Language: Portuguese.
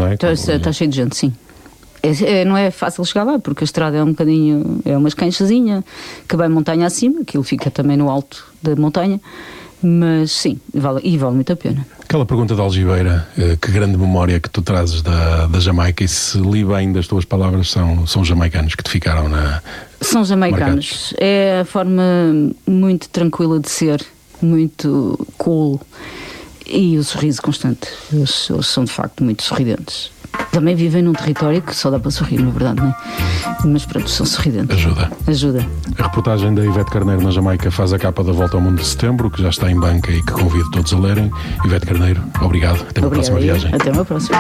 não é? Está cheio de gente, sim. Não é fácil chegar lá, porque a estrada é um bocadinho, é uma escanchazinha que vai montanha acima, aquilo fica também no alto da montanha, mas sim, vale muito a pena. Aquela pergunta da Algibeira, que grande memória que tu trazes da Jamaica, e se li bem das tuas palavras, são jamaicanos que te ficaram São jamaicanos, marcados. É a forma muito tranquila de ser, muito cool, e o sorriso constante. Eles são de facto muito sorridentes. Também vivem num território que só dá para sorrir, na verdade, não é? Mas pronto, são sorridentes. Ajuda. A reportagem da Ivete Carneiro na Jamaica faz a capa da Volta ao Mundo de Setembro, que já está em banca e que convido todos a lerem. Ivete Carneiro, obrigado. Até uma próxima viagem. Até uma próxima.